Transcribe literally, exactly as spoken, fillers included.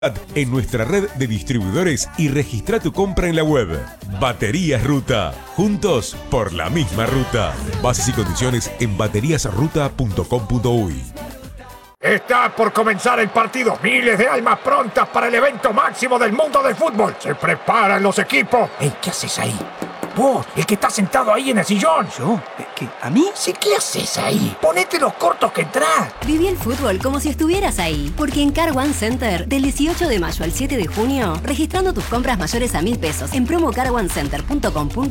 en nuestra red de distribuidores y registra tu compra en la web. Baterías Ruta. Juntos por la misma ruta. Bases y condiciones en baterías ruta punto com punto uy. Está por comenzar el partido. Miles de almas prontas para el evento máximo del mundo del fútbol. Se preparan los equipos. Ey, ¿qué haces ahí? Vos, el que está sentado ahí en el sillón. ¿Yo? ¿Qué? ¿A mí? Sí, ¿qué haces ahí? Ponete los cortos que entrás. Viví el fútbol como si estuvieras ahí. Porque en Car One Center, del dieciocho de mayo al siete de junio, registrando tus compras mayores a mil pesos en promo car one center punto com.